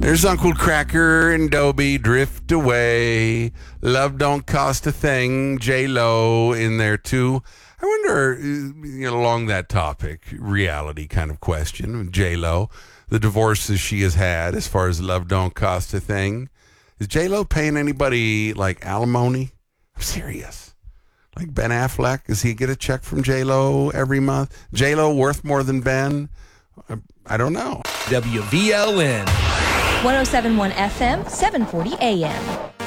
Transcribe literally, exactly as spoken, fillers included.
There's Uncle Cracker and Dobie, Drift Away. Love Don't Cost a Thing, J-Lo in there too. I wonder, you know, along that topic, reality kind of question, J-Lo, the divorces she has had as far as Love Don't Cost a Thing. Is J-Lo paying anybody like alimony? I'm serious. Like Ben Affleck, does he get a check from J-Lo every month? J-Lo worth more than Ben? I, I don't know. W V L N. one oh seven point one F M, seven forty A M.